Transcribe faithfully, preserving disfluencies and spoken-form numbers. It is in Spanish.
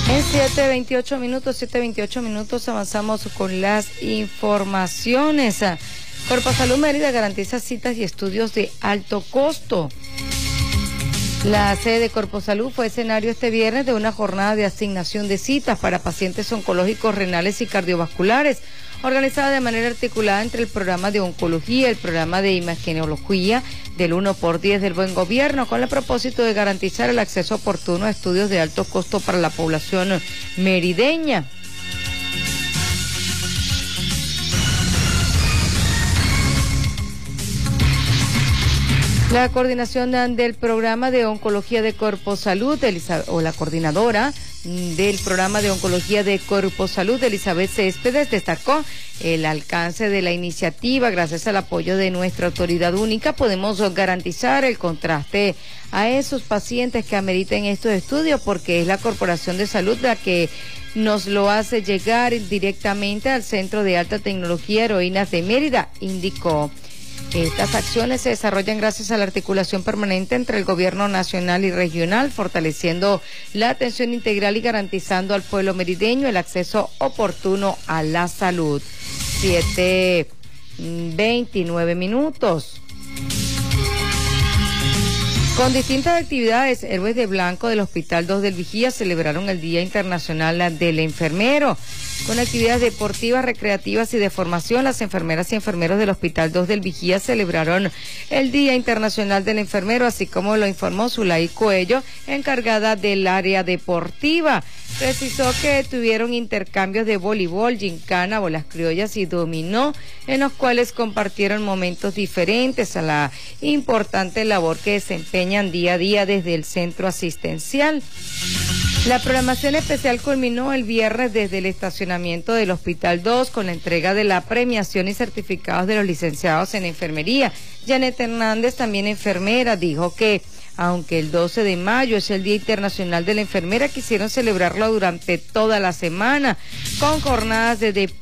En siete veintiocho minutos, siete veintiocho minutos avanzamos con las informaciones. Corposalud Mérida garantiza citas y estudios de alto costo. La sede de Corposalud fue escenario este viernes de una jornada de asignación de citas para pacientes oncológicos, renales y cardiovasculares, organizada de manera articulada entre el programa de oncología y el programa de imagenología del uno por diez del Buen Gobierno, con el propósito de garantizar el acceso oportuno a estudios de alto costo para la población merideña. La coordinación del programa de oncología de Corposalud, o la coordinadora del programa de oncología de Corposalud, Elizabeth Céspedes, destacó el alcance de la iniciativa. Gracias al apoyo de nuestra autoridad única podemos garantizar el contraste a esos pacientes que ameriten estos estudios, porque es la Corporación de Salud la que nos lo hace llegar directamente al Centro de Alta Tecnología Heroínas de Mérida, indicó. Estas acciones se desarrollan gracias a la articulación permanente entre el gobierno nacional y regional, fortaleciendo la atención integral y garantizando al pueblo merideño el acceso oportuno a la salud. siete veintinueve minutos. Con distintas actividades, Héroes de Blanco del Hospital dos del Vigía celebraron el Día Internacional del Enfermero. Con actividades deportivas, recreativas y de formación, las enfermeras y enfermeros del Hospital dos del Vigía celebraron el Día Internacional del Enfermero, así como lo informó Zulay Coello, encargada del área deportiva. Precisó que tuvieron intercambios de voleibol, gincana, bolas criollas y dominó, en los cuales compartieron momentos diferentes a la importante labor que desempeñan día a día desde el centro asistencial. La programación especial culminó el viernes desde el estacionamiento del Hospital dos con la entrega de la premiación y certificados de los licenciados en enfermería. Janet Hernández, también enfermera, dijo que aunque el doce de mayo es el Día Internacional de la Enfermera, quisieron celebrarlo durante toda la semana con jornadas de deporte